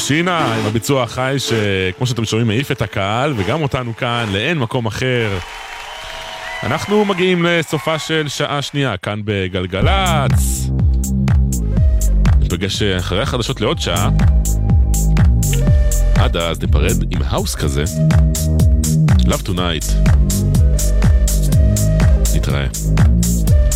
שינה עם הביצוע החי שכמו שאתם שומעים מעיף את הקהל וגם אותנו כאן לאין מקום אחר. אנחנו מגיעים לסופה של שעה שנייה כאן בגלגלץ. נפגש אחרי החדשות לעוד שעה. עד אז נפרד עם האוס כזה. Love Tonight. נתראה.